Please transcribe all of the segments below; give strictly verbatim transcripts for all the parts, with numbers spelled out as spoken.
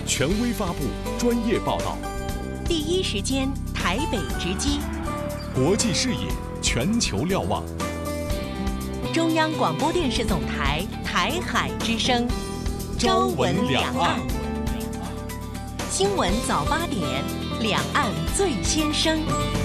权威发布，专业报道， 第一时间台北直击， 国际视野，全球瞭望。 中央广播电视总台台海之声， 朝闻两岸。 新闻早八点，两岸最先声。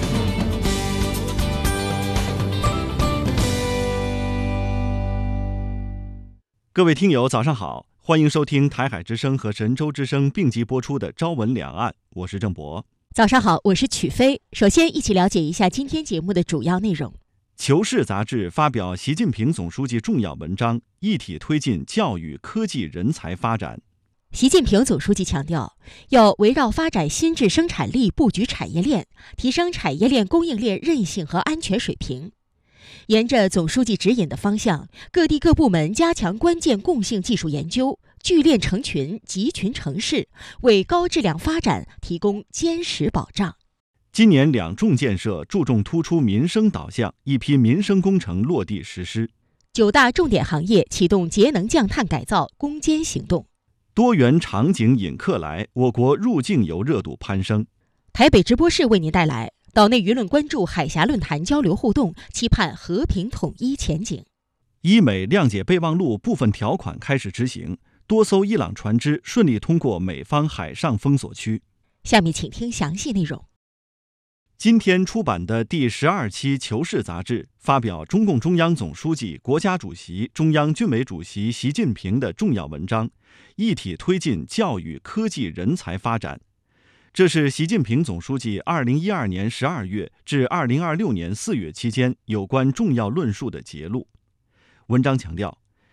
各位听友早上好，欢迎收听台海之声和神州之声并机播出的朝闻两岸，我是郑博。 早上好，我是曲飞。首先一起了解一下今天节目的主要内容。 求是杂志发表习近平总书记重要文章，一体推进教育、科技、人才发展。 习近平总书记强调，要围绕发展新质生产力布局产业链，提升产业链供应链韧性和安全水平。沿着总书记指引的方向，各地各部门加强关键共性技术研究，聚链成群、集群成市，为高质量发展提供坚实保障。 今年两重建设注重突出民生导向，一批民生工程落地实施。 九大重点行业启动节能降碳改造攻坚行动。 多元场景引客来，我国入境游热度攀升。 台北直播室为您带来岛内舆论关注海峡论坛交流互动，期盼和平统一前景。 伊美谅解备忘录部分条款开始执行，多艘伊朗船只顺利通过美方海上封锁区。 下面请听详细内容。 今天出版的第十二期《求是》杂志发表中共中央总书记、国家主席、中央军委主席习近平的重要文章，一体推进教育、科技、人才发展。这是习近平总书记二零一二年十二月至二零二六年四月期间有关重要论述的节录。文章强调，